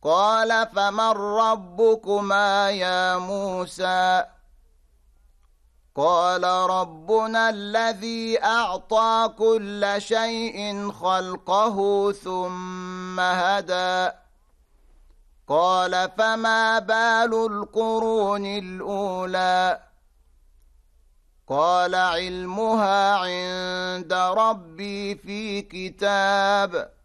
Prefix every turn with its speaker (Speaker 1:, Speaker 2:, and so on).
Speaker 1: قال فمن ربكما يا موسى قال ربنا الذي أعطى كل شيء خلقه ثم هدى قال فما بال القرون الأولى قال علمها عند ربي في كتاب